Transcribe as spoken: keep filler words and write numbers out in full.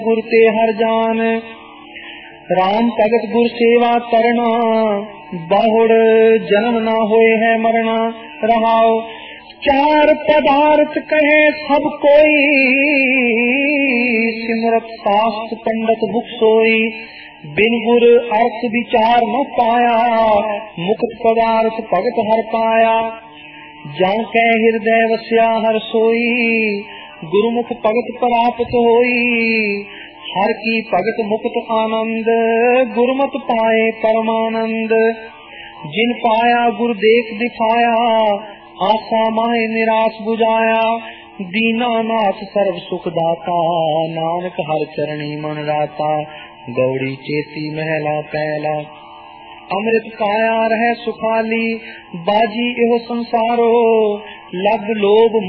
गुर ते हर जान। राम भगत गुर सेवा करना, बाहुड़ जन्म ना होए है मरना। रहाओ चार पदार्थ कहे सब कोई, सिमरत शास्त्र पंडित मुख सोई। बिन गुर अर्थ विचार न पाया, मुक्त पदार्थ भगत हर पाया। जाके हृदय वस्या हर सोई, गुरुमुख भगत प्राप्त होई। हर की भगत मुक्त आनंद, गुरमत पाए परमानंद। जिन पाया गुरु देख दिखाया, आशा माहे निराश बुझाया। दीनानाथ सर्व सुख दाता, नानक हर चरणी मन राता। गौड़ी चेती महला पहला, अमृत काया रह सुखाली। बाजी एहो संसारो, लग लोभ